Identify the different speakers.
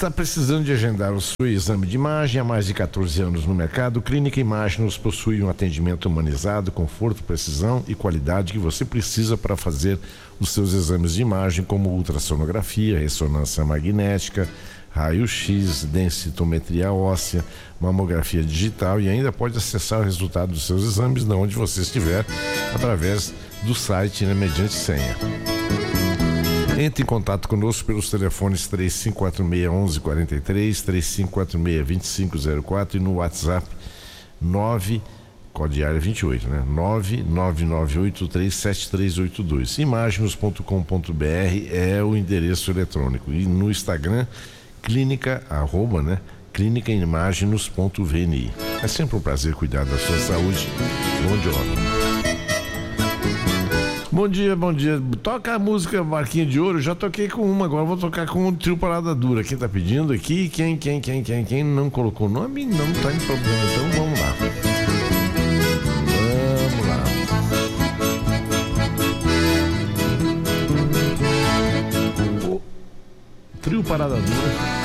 Speaker 1: Está precisando de agendar o seu exame de imagem há mais de 14 anos no mercado? Clínica Imaginos possui um atendimento humanizado, conforto, precisão e qualidade que você precisa para fazer os seus exames de imagem, como ultrassonografia, ressonância magnética, raio-x, densitometria óssea, mamografia digital, e ainda pode acessar o resultado dos seus exames de onde você estiver através do site, mediante senha. Entre em contato conosco pelos telefones 3546-1143, 3546-2504 e no WhatsApp 9, código área 28, 999837382. Imaginos.com.br é o endereço eletrônico. E no Instagram, clínica@clínicaimaginos.vni. É sempre um prazer cuidar da sua saúde. Bom dia. Bom dia, bom dia. Toca a música Barquinho de Ouro. Já toquei com uma, agora vou tocar com o Trio Parada Dura. Quem tá pedindo aqui? Quem não colocou nome não tá em problema. Então vamos lá. O Trio Parada Dura.